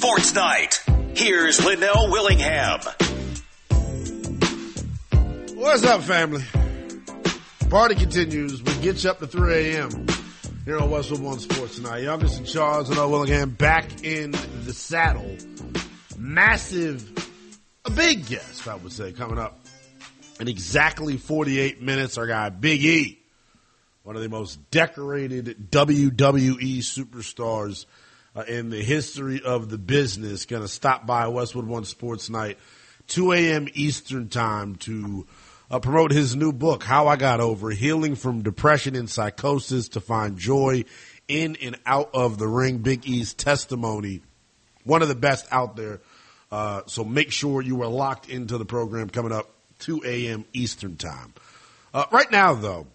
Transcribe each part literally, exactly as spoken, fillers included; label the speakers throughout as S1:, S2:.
S1: Sports Night. Here's Linnell Willingham.
S2: What's up, family? Party continues. We get you up to three a.m. here on Westwood One Sports Night. Youngest and Charles and Linnell Willingham back in the saddle. Massive, a big guest, I would say, coming up in exactly forty-eight minutes. Our guy, Big E, one of the most decorated W W E superstars uh, in the history of the business, going to stop by Westwood One Sports Night, two a.m. Eastern time to uh, promote his new book, How I Got Over, Healing from Depression and Psychosis to Find Joy in and Out of the Ring. Big E's testimony, one of the best out there. Uh, so make sure you are locked into the program coming up two a.m. Eastern time. Uh, right now, though,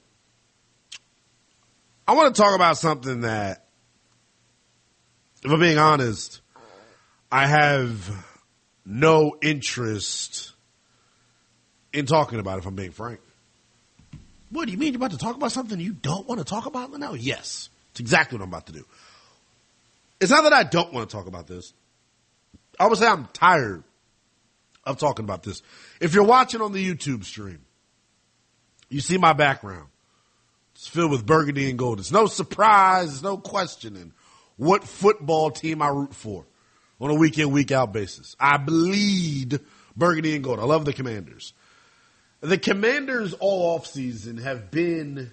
S2: I want to talk about something that, if I'm being honest, I have no interest in talking about, if I'm being frank. What do you mean you're about to talk about something you don't want to talk about now? Yes, it's exactly what I'm about to do. It's not that I don't want to talk about this. I would say I'm tired of talking about this. If you're watching on the YouTube stream, you see my background. It's filled with burgundy and gold. It's no surprise. It's no questioning what football team I root for on a week in, week out basis. I bleed burgundy and gold. I love the Commanders. The Commanders all offseason have been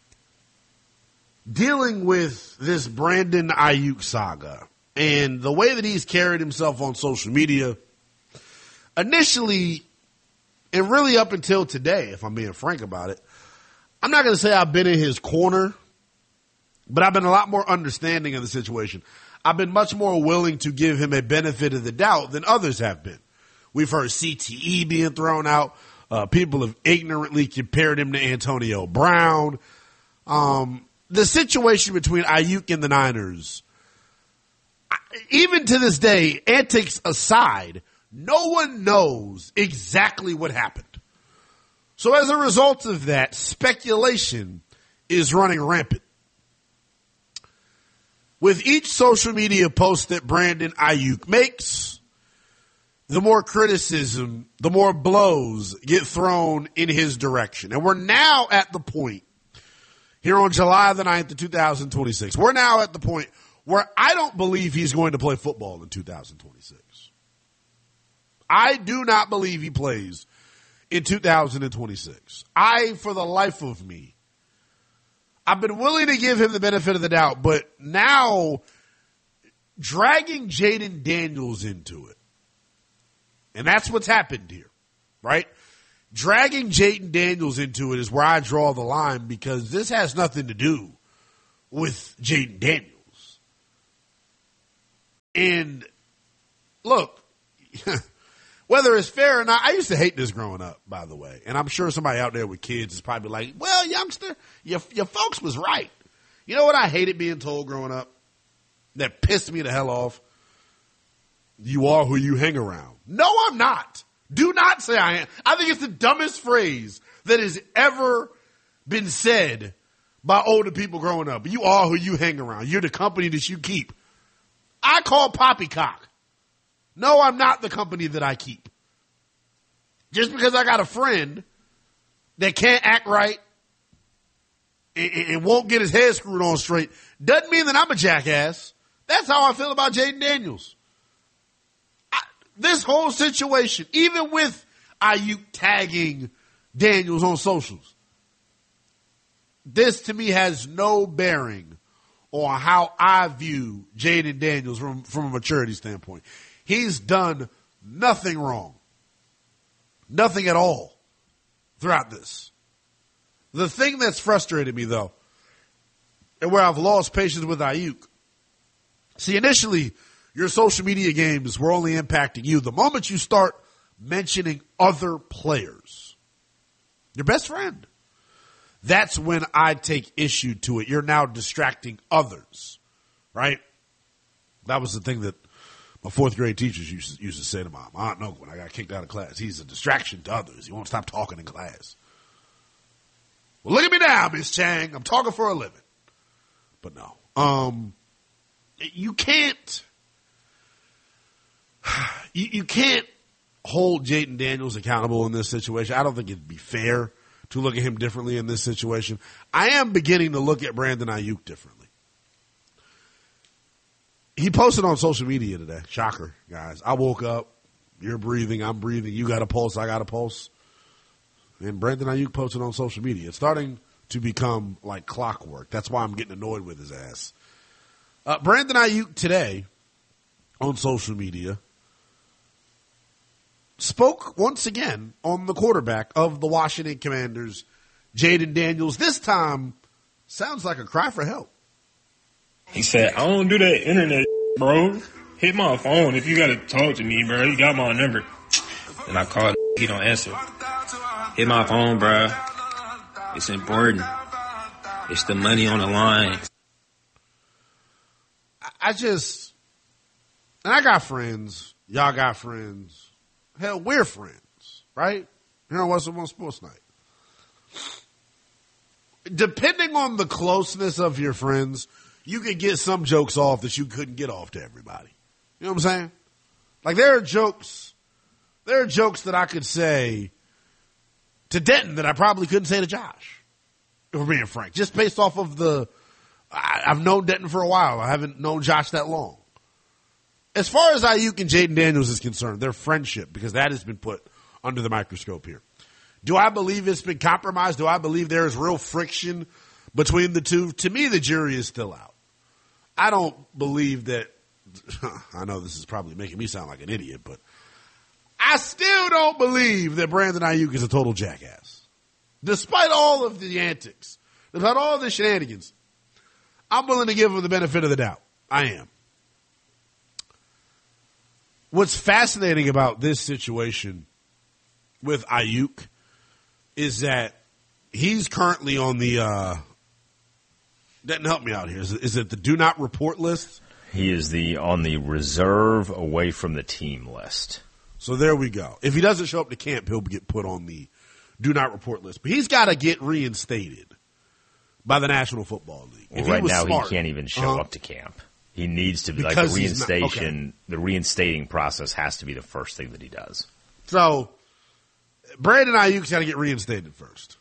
S2: dealing with this Brandon Aiyuk saga. And the way that he's carried himself on social media, initially, and really up until today, if I'm being frank about it, I'm not going to say I've been in his corner, but I've been a lot more understanding of the situation. I've been much more willing to give him a benefit of the doubt than others have been. We've heard C T E being thrown out. Uh, people have ignorantly compared him to Antonio Brown. Um, the situation between Aiyuk and the Niners, even to this day, antics aside, no one knows exactly what happened. So as a result of that, speculation is running rampant. With each social media post that Brandon Aiyuk makes, the more criticism, the more blows get thrown in his direction. And we're now at the point, here on July the ninth of two thousand twenty-six, we're now at the point where I don't believe he's going to play football in two thousand twenty-six. I do not believe he plays in two thousand twenty-six. I, for the life of me, I've been willing to give him the benefit of the doubt, but now dragging Jayden Daniels into it, and that's what's happened here, right? Dragging Jayden Daniels into it is where I draw the line, because this has nothing to do with Jayden Daniels. And look, whether it's fair or not, I used to hate this growing up, by the way. And I'm sure somebody out there with kids is probably like, well, youngster, your, your folks was right. You know what I hated being told growing up? That pissed me the hell off? You are who you hang around. No, I'm not. Do not say I am. I think it's the dumbest phrase that has ever been said by older people growing up. You are who you hang around. You're the company that you keep. I call poppycock. No, I'm not the company that I keep. Just because I got a friend that can't act right and, and won't get his head screwed on straight doesn't mean that I'm a jackass. That's how I feel about Jayden Daniels. I, this whole situation, even with Aiyuk tagging Daniels on socials, this to me has no bearing on how I view Jayden Daniels from, from a maturity standpoint. He's done nothing wrong. Nothing at all throughout this. The thing that's frustrated me, though, and where I've lost patience with Aiyuk, see, initially, your social media games were only impacting you. The moment you start mentioning other players, your best friend, that's when I take issue to it. You're now distracting others, right? That was the thing that my fourth grade teachers used to, used to say to my aunt Nook when I got kicked out of class. He's a distraction to others. He won't stop talking in class. Well, look at me now, Miss Chang. I'm talking for a living. But no. Um, you can't you, you can't hold Jayden Daniels accountable in this situation. I don't think it'd be fair to look at him differently in this situation. I am beginning to look at Brandon Ayuk differently. He posted on social media today. Shocker, guys. I woke up. You're breathing. I'm breathing. You got a pulse. I got a pulse. And Brandon Ayuk posted on social media. It's starting to become like clockwork. That's why I'm getting annoyed with his ass. Uh, Brandon Ayuk today on social media spoke once again on the quarterback of the Washington Commanders, Jayden Daniels. This time, sounds like a cry for help.
S3: He said, I don't do that internet, bro. Hit my phone if you got to talk to me, bro. You got my number. And I called, he don't answer. Hit my phone, bro. It's important. It's the money on the line.
S2: I just, and I got friends. Y'all got friends. Hell, we're friends, right? Here on Western One Sports Night. Depending on the closeness of your friends, you can get some jokes off that you couldn't get off to everybody. You know what I'm saying? Like there are jokes, there are jokes that I could say to Denton that I probably couldn't say to Josh, if we're being frank. Just based off of the, I, I've known Denton for a while. I haven't known Josh that long. As far as Ayuk and Jayden Daniels is concerned, their friendship, because that has been put under the microscope here. Do I believe it's been compromised? Do I believe there is real friction between the two? To me, the jury is still out. I don't believe that, I know this is probably making me sound like an idiot, but I still don't believe that Brandon Ayuk is a total jackass. Despite all of the antics, despite all the shenanigans, I'm willing to give him the benefit of the doubt. I am. What's fascinating about this situation with Ayuk is that he's currently on the, uh, didn't help me out here. Is it, is it the do not report list?
S4: He is the on the reserve away from the team list.
S2: So there we go. If he doesn't show up to camp, he'll get put on the do not report list. But he's got to get reinstated by the National Football League.
S4: Well,
S2: if
S4: right
S2: he was
S4: now,
S2: smart,
S4: he can't even show
S2: uh-huh.
S4: up to camp. He needs to be like
S2: Because
S4: the
S2: he's not-
S4: reinstation.
S2: okay.
S4: The reinstating process has to be the first thing that he does.
S2: So Brandon Ayuk's got to get reinstated first.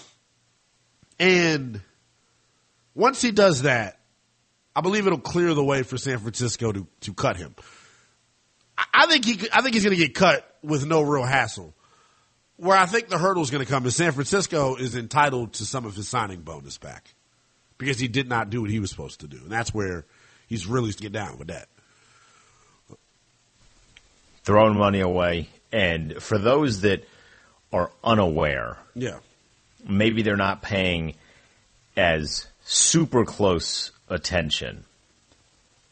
S2: And once he does that, I believe it'll clear the way for San Francisco to, to cut him. I, I think he, I think he's going to get cut with no real hassle. Where I think the hurdle is going to come is San Francisco is entitled to some of his signing bonus back because he did not do what he was supposed to do, and that's where he's really to get down with that.
S4: Throwing money away, and for those that are unaware,
S2: Yeah,
S4: maybe they're not paying as super close attention